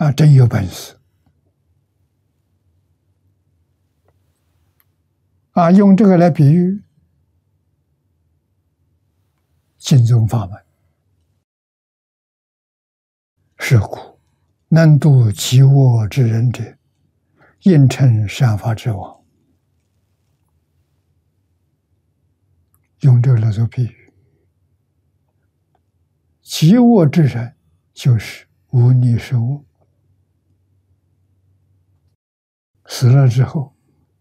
真有本事用这个来比喻净宗法门。是故能度极恶之人者，应称善法之王。用这个来做比喻，极恶之人就是无逆是恶，死了之后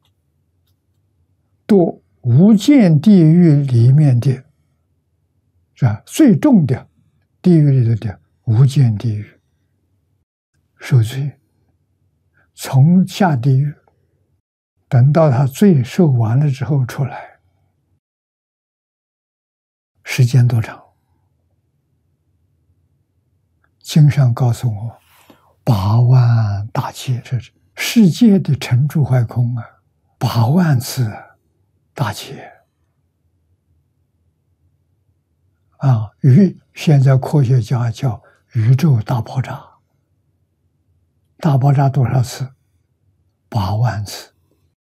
堕无间地狱里面的最重的地狱里的无间地狱受罪，从下地狱等到他罪受完了之后出来，时间多长？经上告诉我，8万大劫，这是世界的成住坏空8万次大劫现在科学家叫宇宙大爆炸。大爆炸多少次？8万次，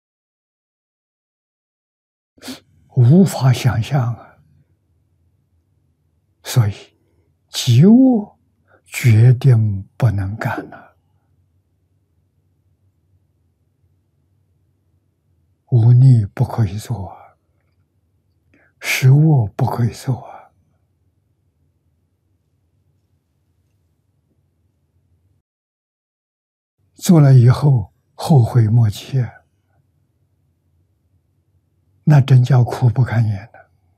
无法想象所以极恶决定不能干无逆不可以做实恶不可以做做了以后后悔莫及那真叫苦不堪言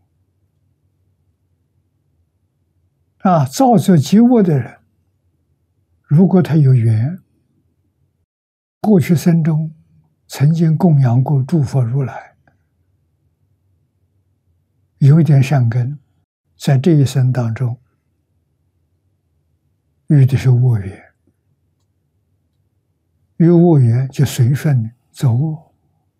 造作极恶的人，如果他有缘，过去生中曾经供养过诸佛如来，有一点善根，在这一生当中遇的是恶缘，遇恶缘就随顺走恶，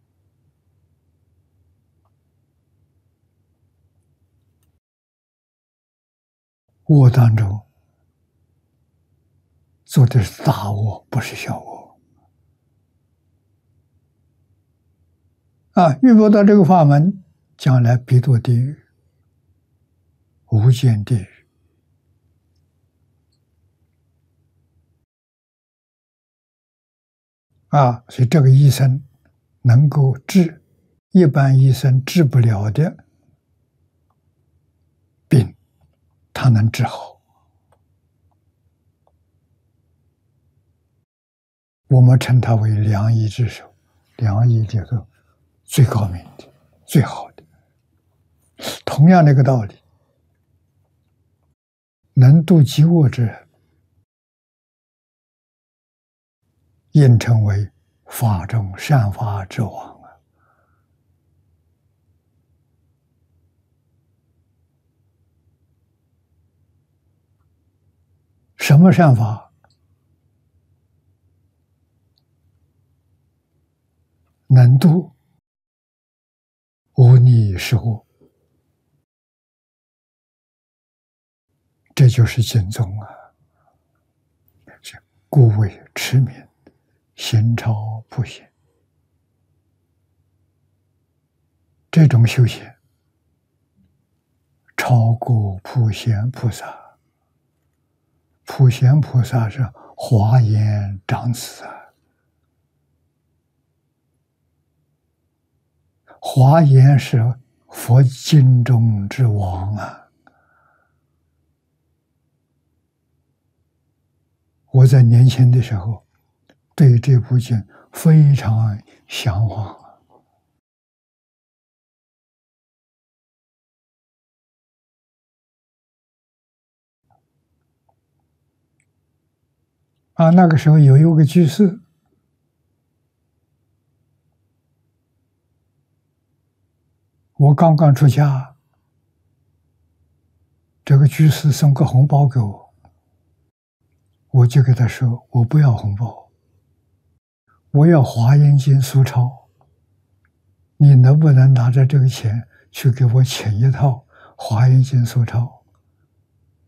恶当中做的是大恶，不是小恶遇不到这个法门，将来必堕地狱，无间地狱所以这个医生能够治一般医生治不了的病，他能治好。我们称他为良医之首，良医这个最高明的、最好的。同样的一个道理，能度极恶之人，应称为法中善法之王什么善法？能度无逆是恶，这就是净宗故谓持名行超普贤。这种修行超过普贤菩萨。普贤菩萨是华严长子华严是佛经中之王我在年轻的时候对这部经非常向往那个时候有一个居士，我刚刚出家，这个居士送个红包给我，我就给他说，我不要红包，我要华严经书钞，你能不能拿着这个钱去给我请一套华严经书钞？